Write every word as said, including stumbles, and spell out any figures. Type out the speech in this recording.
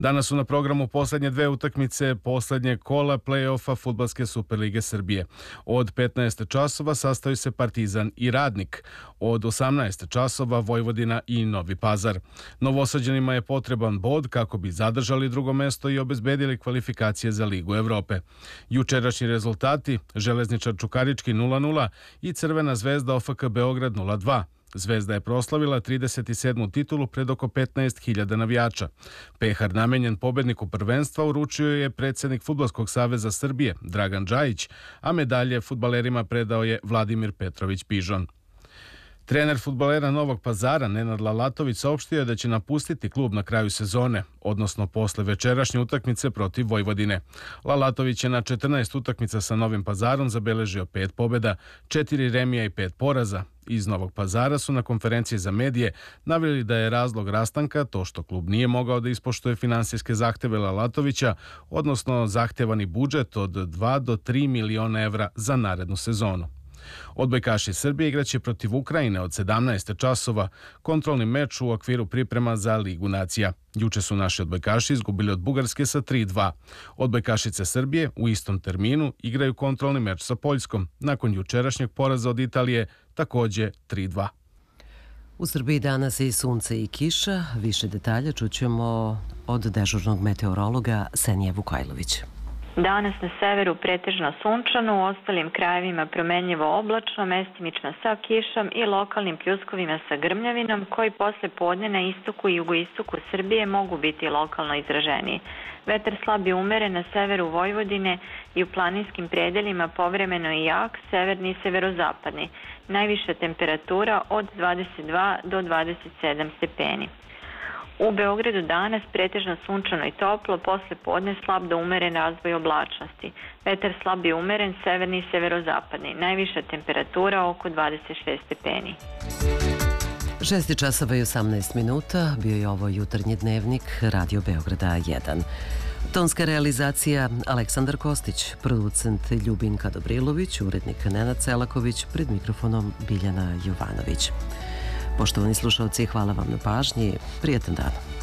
Danas su na programu poslednje dve utakmice poslednjeg kola play-offa Fudbalske Superlige Srbije. Od petnaest časova sastaju se Partizan i Radnik. Od osamnaest časova Vojvodina i Novi Pazar. Novosađanima je potreban bod kako bi zadržali drugo mesto i obezbedili kvalifikacije za Ligu Evrope. Jučerašnji rezultati: Železničar Čukarički nula nula i Crvena zvezda O F K Beograd nula dva. Zvezda je proslavila trideset sedmu titulu pred oko petnaest hiljada navijača. Pehar namenjen pobedniku prvenstva uručio je predsednik Fudbalskog saveza Srbije Dragan Džajić, a medalje fudbalerima predao je Vladimir Petrović Pižon. Trener fudbalera Novog Pazara Nenad Lalatović saopštio je da će napustiti klub na kraju sezone, odnosno posle večerašnje utakmice protiv Vojvodine. Lalatović je na četrnaest utakmica sa Novim Pazarom zabeležio pet pobjeda, četiri remija i pet poraza. Iz Novog Pazara su na konferenciji za medije naveli da je razlog rastanka to što klub nije mogao da ispoštuje finansijske zahteve Lalatovića, odnosno zahtevani budžet od dva do tri miliona evra za narednu sezonu. Odbojkaši Srbije igraće protiv Ukrajine od sedamnaest časova, kontrolni meč u okviru priprema za Ligu nacija. Juče su naši odbojkaši izgubili od Bugarske sa tri dva. Odbojkašice Srbije u istom terminu igraju kontrolni meč sa Poljskom, nakon jučerašnjeg poraza od Italije, takođe tri dva. U Srbiji danas je i sunce i kiša. Više detalja čućemo od dežurnog meteorologa Senije Vukajlović. Danas na severu pretežno sunčano, u ostalim krajevima promenljivo oblačno, mestimično sa kišom i lokalnim pljuskovima sa grmljavinom, koji posle podne na istoku i jugoistoku Srbije mogu biti lokalno izraženiji. Vetar slab i umeren na severu Vojvodine i u planinskim predelima povremeno i jak, severni i severozapadni. Najviša temperatura od dvadeset dva do dvadeset sedam stepeni. U Beogradu danas pretežno sunčano i toplo, posle podne slab do umeren razvoj oblačnosti. Vetar slab i umeren, severni i severozapadni. Najviša temperatura oko dvadeset šest stepeni. šest časova i osamnaest minuta, bio je ovo jutarnji dnevnik Radio Beograda jedan. Tonska realizacija Aleksandar Kostić, producent Ljubinka Dobrilović, urednik Nenad Celaković, pred mikrofonom Biljana Jovanović. Poštovani slušalci, hvala vam na pažnji. Prijetan dan.